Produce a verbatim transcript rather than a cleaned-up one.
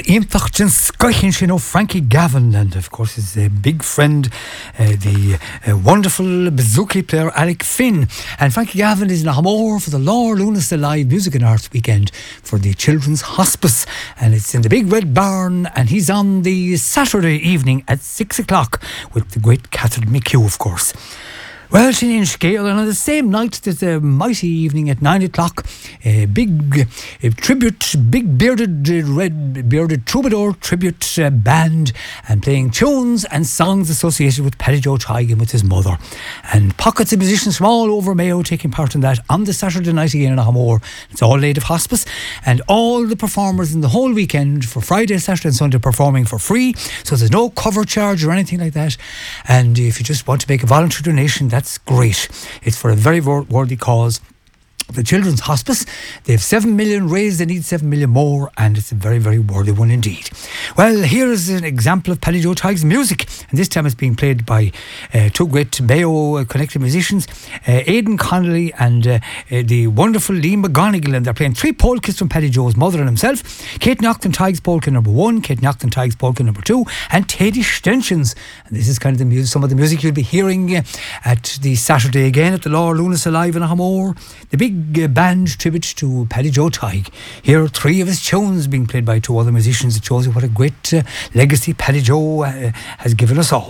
Iantachtan Skychin Shino Frankie Gavin, and of course his uh, big friend, uh, the uh, wonderful bouzouki player Alec Finn. And Frankie Gavin is in Hamor for the Lord Lunas Live Music and Arts Weekend for the Children's Hospice, and it's in the Big Red Barn, and he's on the Saturday evening at six o'clock with the great Catherine McHugh, of course. Well, Shane Scale, and on the same night there's a mighty evening at nine o'clock, a big uh, tribute, big bearded, uh, red bearded troubadour tribute uh, band, and playing tunes and songs associated with Paddy Joe Tighe and with his mother. And pockets of musicians from all over Mayo taking part in that on the Saturday night again in Hamor. It's all Native Hospice, and all the performers in the whole weekend for Friday, Saturday and Sunday performing for free, so there's no cover charge or anything like that. And if you just want to make a voluntary donation, that's That's great. It's for a very worthy cause. The Children's Hospice, they have seven million raised, they need seven million more, and it's a very, very worthy one indeed. Well, here is an example of Paddy Joe Tighe's music, and this time it's being played by uh, two great Mayo uh, connected musicians, uh, Aidan Connolly and uh, uh, the wonderful Lee McGonigal, and they're playing three polkas from Paddy Joe's mother and himself: Kate Naughton Tighe's polka number one, Kate Naughton Tighe's polka number two, and Teddy Stentions. And this is kind of the music, some of the music you'll be hearing uh, at the Saturday again at the Lord Lunas Alive in Hamor. The big band tribute to Paddy Joe Tighe. Here are three of his tunes being played by two other musicians. It shows you what a great uh, legacy Paddy Joe uh, has given us all.